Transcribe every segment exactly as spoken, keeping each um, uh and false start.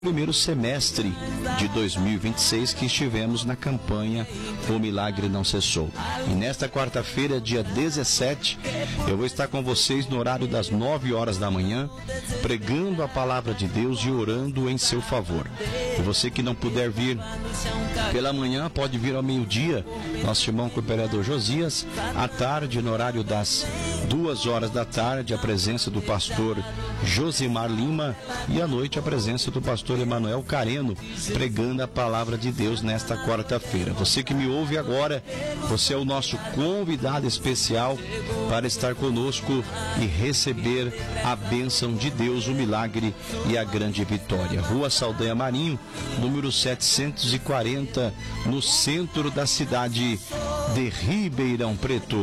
Primeiro semestre de dois mil e vinte e seis que estivemos na campanha O Milagre Não Cessou. E nesta quarta-feira, dia dezessete, eu vou estar com vocês no horário das nove horas da manhã, pregando a palavra de Deus e orando em seu favor. E você que não puder vir pela manhã, pode vir ao meio-dia, nosso irmão cooperador Josias, à tarde, no horário das duas horas da tarde, a presença do pastor Josimar Lima e à noite a presença do pastor Emanuel Careno, pregando a palavra de Deus nesta quarta-feira. Você que me ouve agora, você é o nosso convidado especial para estar conosco e receber a bênção de Deus, o milagre e a grande vitória. Rua Saldanha Marinho, número setecentos e quarenta, no centro da cidade de Ribeirão Preto.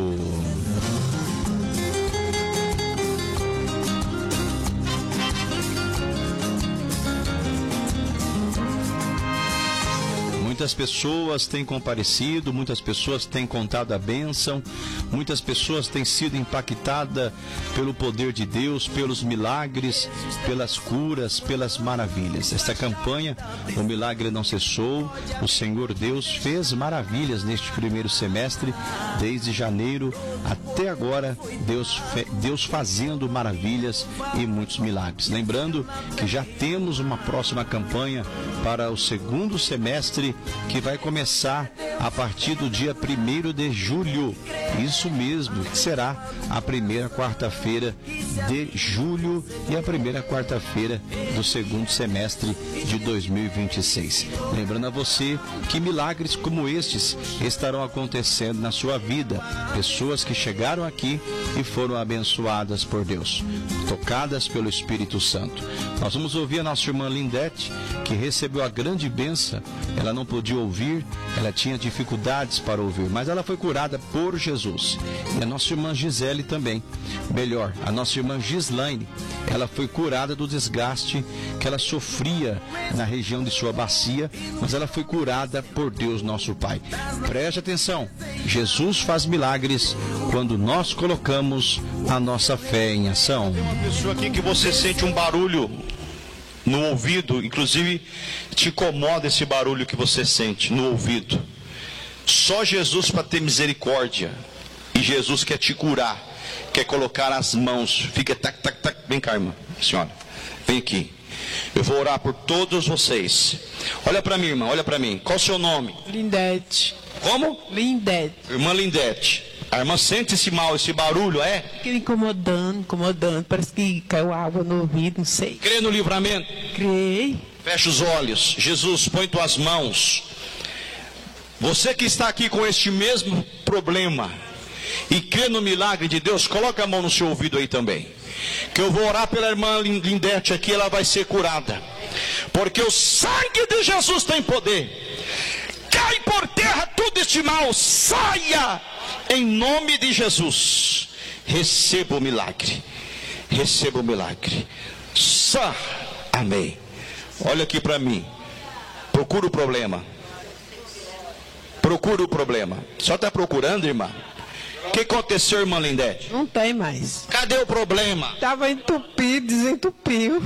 Muitas pessoas têm comparecido, muitas pessoas têm contado a bênção, muitas pessoas têm sido impactadas pelo poder de Deus, pelos milagres, pelas curas, pelas maravilhas. Esta campanha, O Milagre Não Cessou, o Senhor Deus fez maravilhas neste primeiro semestre, desde janeiro até agora, Deus, Deus fazendo maravilhas e muitos milagres. Lembrando que já temos uma próxima campanha para o segundo semestre, que vai começar a partir do dia primeiro de julho. Isso mesmo, que será a primeira quarta-feira de julho e a primeira quarta-feira do segundo semestre de dois mil e vinte e seis. Lembrando a você que milagres como estes estarão acontecendo na sua vida. Pessoas que chegaram aqui e foram abençoadas por Deus, tocadas pelo Espírito Santo. Nós vamos ouvir a nossa irmã Lindete, que recebeu a grande bênção. Ela não podia ouvir, ela tinha dificuldades para ouvir, mas ela foi curada por Jesus. E a nossa irmã Gisele também. Melhor, a nossa irmã Gislaine, ela foi curada do desgaste que ela sofria na região de sua bacia, mas ela foi curada por Deus nosso Pai. Preste atenção, Jesus faz milagres quando nós colocamos a nossa fé em ação. Tem uma pessoa aqui que você sente um barulho no ouvido, inclusive te incomoda esse barulho que você sente no ouvido. Só Jesus para ter misericórdia. E Jesus quer te curar, quer colocar as mãos. Fica tac, tac, tac. Vem cá, irmã, senhora, vem aqui. Eu vou orar por todos vocês. Olha para mim, irmã, olha para mim. Qual o seu nome? Lindete. Como? Lindete. Irmã Lindete. A irmã sente esse mal, esse barulho, é? Fica incomodando, incomodando. Parece que caiu água no ouvido, não sei. Crê no livramento? Criei. Fecha os olhos. Jesus, põe tuas mãos. Você que está aqui com este mesmo problema e crê no milagre de Deus, coloca a mão no seu ouvido aí também. Que eu vou orar pela irmã Lindete aqui, ela vai ser curada. Porque o sangue de Jesus tem poder. Cai por terra tudo este mal, saia em nome de Jesus. Receba o milagre. Receba o milagre. Só. Amém. Olha aqui para mim. Procura o problema. Procura o problema. Só está procurando, irmã? O que aconteceu, irmã Lindete? Não tem mais. Cadê o problema? Estava entupido, desentupiu.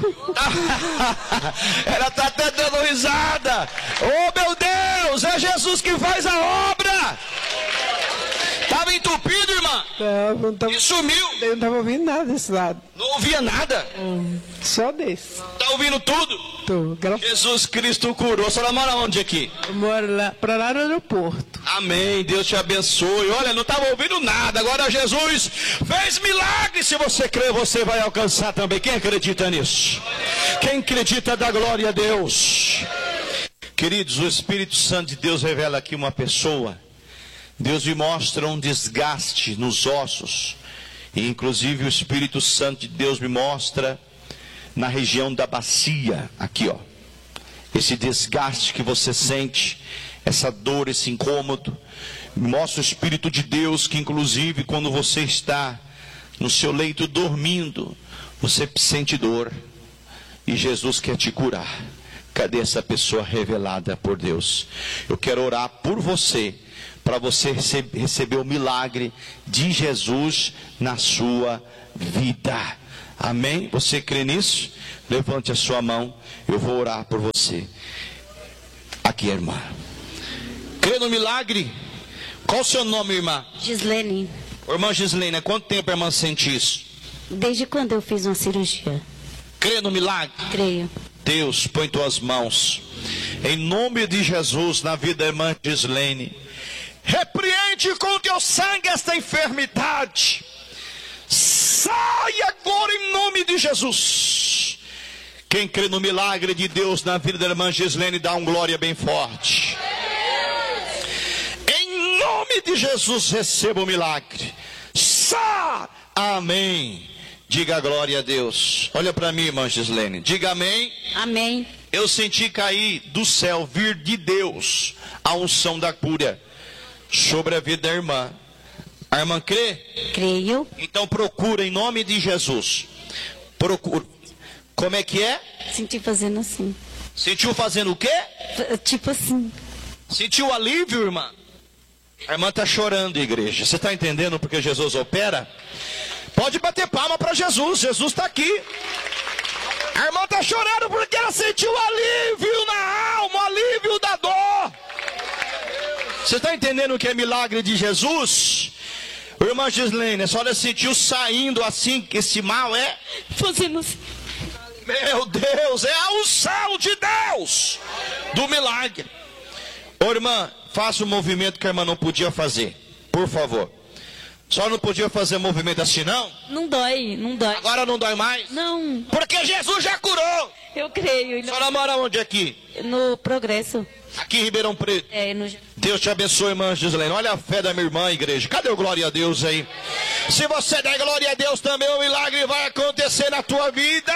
Ela está até dando risada. Oh, meu Deus, é Jesus que faz a obra. Estava entupido, irmã? Não, não tava, e sumiu. Eu não estava ouvindo nada desse lado. Não ouvia nada? Hum, só desse. Está ouvindo tudo? Tô. Jesus Cristo curou. A senhora mora onde aqui? Eu moro lá, para lá no aeroporto. Amém, Deus te abençoe. Olha, não estava ouvindo nada. Agora Jesus fez milagre. Se você crer, você vai alcançar também. Quem acredita nisso? Quem acredita da glória a Deus? Queridos, o Espírito Santo de Deus revela aqui uma pessoa. Deus me mostra um desgaste nos ossos. E inclusive o Espírito Santo de Deus me mostra na região da bacia. Aqui, ó. Esse desgaste que você sente, essa dor, esse incômodo. Mostra o Espírito de Deus que inclusive quando você está no seu leito dormindo, você sente dor. E Jesus quer te curar. Cadê essa pessoa revelada por Deus? Eu quero orar por você, para você receber o milagre de Jesus na sua vida. Amém? Você crê nisso? Levante a sua mão, eu vou orar por você. Aqui, irmã. Crê no milagre? Qual o seu nome, irmã? Gislene. Irmã Gislene, há quanto tempo a irmã sente isso? Desde quando eu fiz uma cirurgia? Crê no milagre? Creio. Deus, põe tuas mãos em nome de Jesus na vida da irmã Gislene. Repreende com teu sangue esta enfermidade. Sai agora em nome de Jesus. Quem crê no milagre de Deus na vida da irmã Gislene, dá um glória bem forte. Em nome de Jesus, receba o milagre. Sai. Amém. Diga glória a Deus. Olha para mim, irmã Gislene. Diga amém. Amém. Eu senti cair do céu, vir de Deus, a unção da cura sobre a vida da irmã. A irmã crê? Creio. Então procura em nome de Jesus. Procura. Como é que é? Senti fazendo assim. Sentiu fazendo o quê? F- Tipo assim. Sentiu alívio, irmã? A irmã está chorando, igreja. Você está entendendo porque Jesus opera? Pode bater palma para Jesus. Jesus está aqui. A irmã está chorando porque ela sentiu alívio na alma, alívio da dor. Você está entendendo o que é milagre de Jesus? Irmã Gislene, a senhora sentiu saindo assim, que esse mal é? Fazendo assim. Meu Deus, é a unção de Deus do milagre. Ô irmã, faça o movimento que a irmã não podia fazer, por favor. Só não podia fazer movimento assim, não? Não dói, não dói. Agora não dói mais? Não. Porque Jesus já curou. Eu creio. A senhora mora onde aqui? No Progresso. Aqui em Ribeirão Preto. É, no... Deus te abençoe, irmã Gislene. Olha a fé da minha irmã, igreja. Cadê o glória a Deus aí? Se você der glória a Deus também, o milagre vai acontecer na tua vida.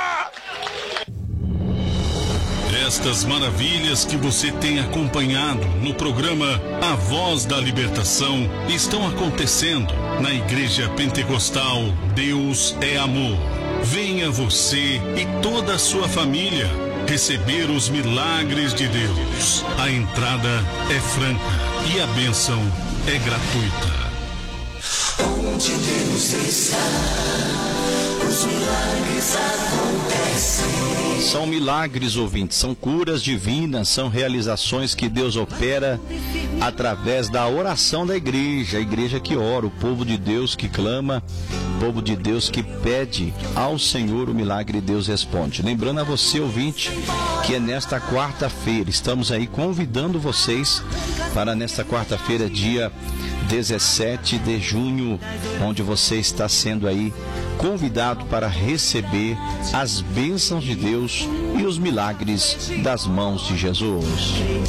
Estas maravilhas que você tem acompanhado no programa A Voz da Libertação estão acontecendo na Igreja Pentecostal Deus é Amor. Venha você e toda a sua família receber os milagres de Deus. A entrada é franca e a bênção é gratuita. Onde Deus está, os milagres acontecem. São milagres, ouvintes, são curas divinas, são realizações que Deus opera através da oração da igreja, a igreja que ora, o povo de Deus que clama, o povo de Deus que pede ao Senhor o milagre e Deus responde. Lembrando a você, ouvinte, que é nesta quarta-feira, estamos aí convidando vocês para nesta quarta-feira, dia dezessete de junho, onde você está sendo aí convidado para receber as bênçãos de Deus e os milagres das mãos de Jesus.